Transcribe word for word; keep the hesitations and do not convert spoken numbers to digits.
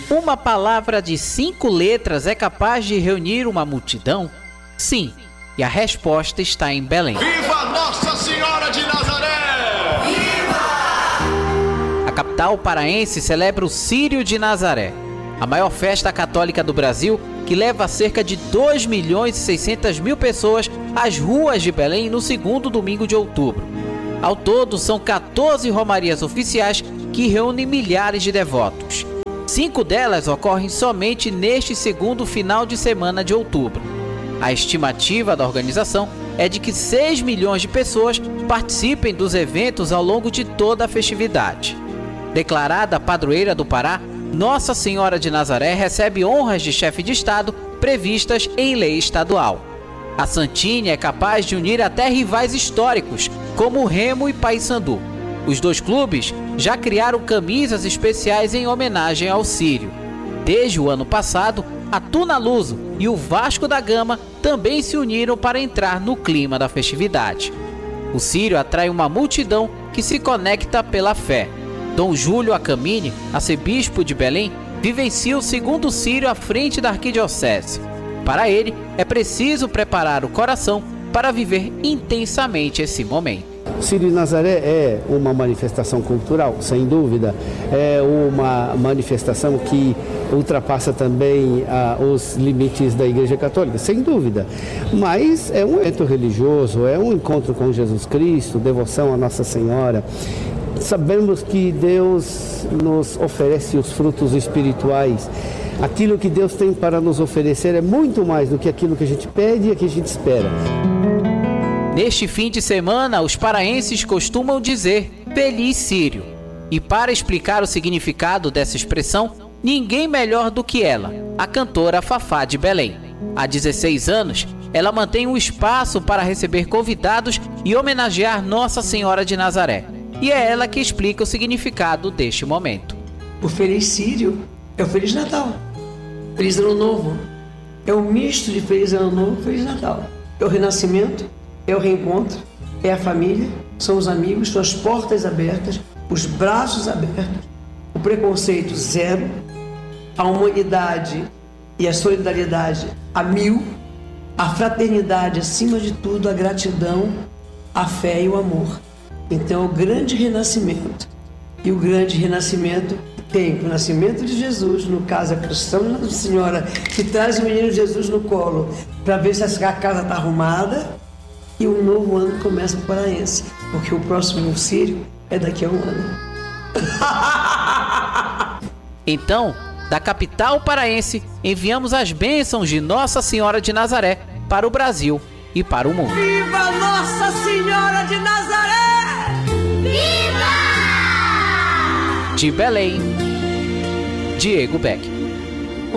Uma palavra de cinco letras é capaz de reunir uma multidão? Sim, e a resposta está em Belém. Viva Nossa Senhora de Nazaré! Viva! A capital paraense celebra o Círio de Nazaré, a maior festa católica do Brasil, que leva cerca de dois milhões e seiscentas mil pessoas às ruas de Belém no segundo domingo de outubro. Ao todo, são quatorze romarias oficiais que reúnem milhares de devotos. Cinco delas ocorrem somente neste segundo final de semana de outubro. A estimativa da organização é de que seis milhões de pessoas participem dos eventos ao longo de toda a festividade. Declarada padroeira do Pará, Nossa Senhora de Nazaré recebe honras de chefe de Estado previstas em lei estadual. A Santinha é capaz de unir até rivais históricos, como Remo e Paysandu. Os dois clubes já criaram camisas especiais em homenagem ao Círio. Desde o ano passado, a Tunaluso e o Vasco da Gama também se uniram para entrar no clima da festividade. O Círio atrai uma multidão que se conecta pela fé. Dom Júlio Acamini, arcebispo de Belém, vivencia o segundo Círio à frente da arquidiocese. Para ele, é preciso preparar o coração para viver intensamente esse momento. O Círio de Nazaré é uma manifestação cultural, sem dúvida. É uma manifestação que ultrapassa também ah, os limites da Igreja Católica, sem dúvida. Mas é um evento religioso, é um encontro com Jesus Cristo, devoção a Nossa Senhora. Sabemos que Deus nos oferece os frutos espirituais. Aquilo que Deus tem para nos oferecer é muito mais do que aquilo que a gente pede e que a gente espera. Neste fim de semana, os paraenses costumam dizer Feliz Círio. E para explicar o significado dessa expressão, ninguém melhor do que ela, a cantora Fafá de Belém. Há dezesseis anos, ela mantém um espaço para receber convidados e homenagear Nossa Senhora de Nazaré. E é ela que explica o significado deste momento. O Feliz Círio é o Feliz Natal, Feliz Ano Novo. É um misto de Feliz Ano Novo e Feliz Natal. É o renascimento, é o reencontro, é a família, são os amigos, são as portas abertas, os braços abertos, o preconceito zero, a humanidade e a solidariedade a mil, a fraternidade acima de tudo, a gratidão, a fé e o amor. Então, o grande renascimento. E o grande renascimento tem o nascimento de Jesus, no caso a procissão de Nossa Senhora, que traz o menino Jesus no colo para ver se a casa está arrumada, e um novo ano começa para o paraense, porque o próximo Círio é daqui a um ano. Então, da capital paraense, enviamos as bênçãos de Nossa Senhora de Nazaré para o Brasil e para o mundo. Viva Nossa Senhora de Nazaré! Viva! De Belém, Diego Beck.